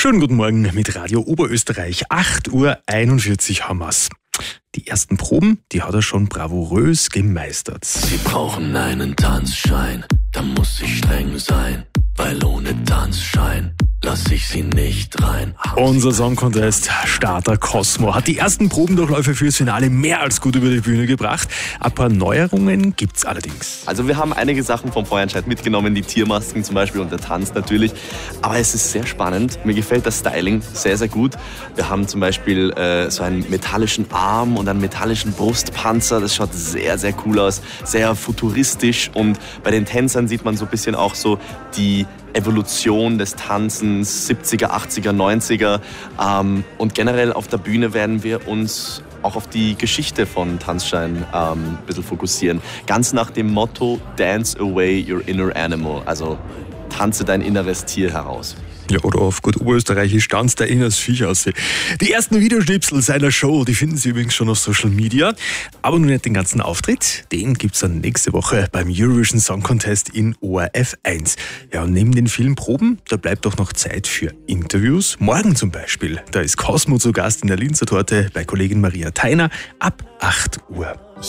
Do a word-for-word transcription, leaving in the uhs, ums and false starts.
Schönen guten Morgen mit Radio Oberösterreich. acht Uhr einundvierzig haben wir's. Die ersten Proben, die hat er schon bravourös gemeistert. Sie brauchen einen Tanzschein, da muss ich streng sein, weil ohne Tanzschein lass ich sie nicht rein. Unser Song Contest Starter Cosmo hat die ersten Probendurchläufe fürs Finale mehr als gut über die Bühne gebracht. Ein paar Neuerungen gibt's allerdings. Also wir haben einige Sachen vom Vorentscheid mitgenommen, die Tiermasken zum Beispiel und der Tanz natürlich. Aber es ist sehr spannend. Mir gefällt das Styling sehr, sehr gut. Wir haben zum Beispiel äh, so einen metallischen Arm und einen metallischen Brustpanzer. Das schaut sehr, sehr cool aus, sehr futuristisch. Und bei den Tänzern sieht man so ein bisschen auch so die Evolution des Tanzens, siebziger, achtziger, neunziger. Ähm, und generell auf der Bühne werden wir uns auch auf die Geschichte von Tanzschein ähm, ein bisschen fokussieren. Ganz nach dem Motto Dance away your inner animal. Also tanze dein inneres Tier heraus. Ja, oder auf gut oberösterreichisch, tanz der inneres Viech aus. Die ersten Videoschnipsel seiner Show, die finden Sie übrigens schon auf Social Media. Aber nur nicht den ganzen Auftritt, den gibt's dann nächste Woche beim Eurovision Song Contest in O R F eins. Ja, und neben den vielen Proben, da bleibt auch noch Zeit für Interviews. Morgen zum Beispiel, da ist Cosmo zu Gast in der Linzer Torte bei Kollegin Maria Theiner ab acht Uhr.